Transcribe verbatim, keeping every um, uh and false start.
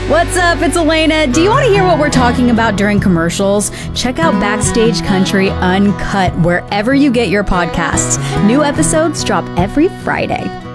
What's up? It's Elena. Do you want to hear what we're talking about during commercials? Check out Backstage Country Uncut wherever you get your podcasts. New episodes drop every Friday.